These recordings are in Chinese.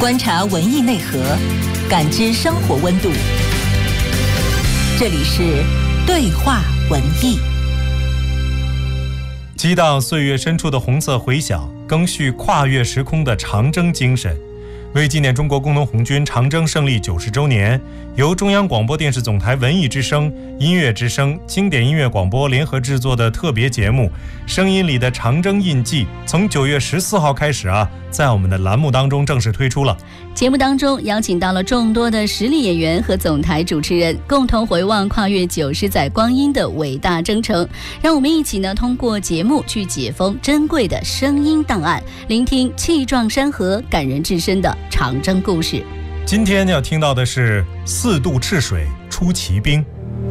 观察文艺内核，感知生活温度。这里是对话文艺。 激荡岁月深处的红色回响，更续跨越时空的长征精神。为纪念中国工农红军长征胜利90周年，由中央广播电视总台文艺之声、音乐之声、经典音乐广播联合制作的特别节目《声音里的长征印记》，从9月14号开始在我们的栏目当中正式推出了。 节目当中邀请到了众多的实力演员和总台主持人，共同回望跨越90载光阴的伟大征程。让我们一起通过节目去解封珍贵的声音档案，聆听气壮山河、感人至深的长征故事。 今天要听到的是4渡赤水出奇兵。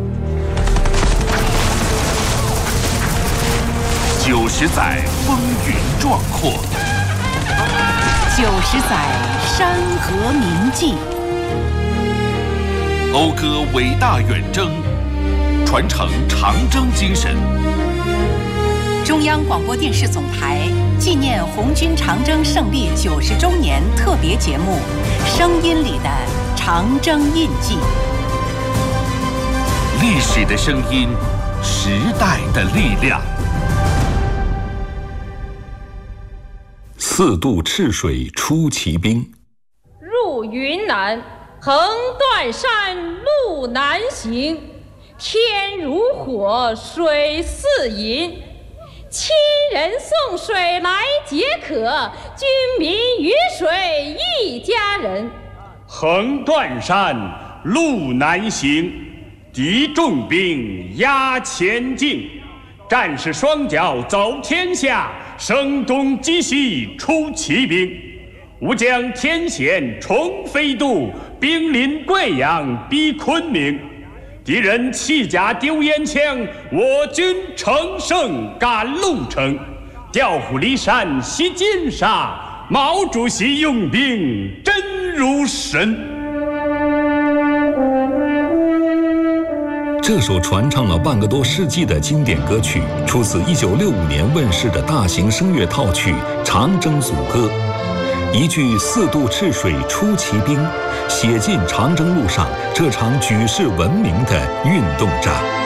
90载风云壮阔 ，90载山河铭记， 讴歌伟大远征，传承长征精神。 中央广播电视总台纪念红军长征胜利90周年特别节目《声音里的长征印记》。 历史的声音，时代的力量。 4渡赤水出奇兵。 入云南，横断山，路难行，天如火，水似银。亲人送水来解渴，军民鱼水一家人。 横断山，路难行，敌重兵压前进。战士双脚走天下，声东击西出奇兵。吾将天险重飞渡，兵临贵阳逼昆明。敌人弃甲丢烟枪，我军乘胜赶路程。调虎离山吸金沙，毛主席用兵真如神。 这首传唱了半个多世纪的经典歌曲，出自1965年问世的大型声乐套曲《长征组歌》。一句4渡赤水出奇兵，写尽长征路上这场举世闻名的运动战。